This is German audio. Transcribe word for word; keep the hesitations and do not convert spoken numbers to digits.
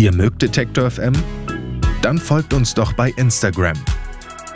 Ihr mögt Detektor F M? Dann folgt uns doch bei Instagram.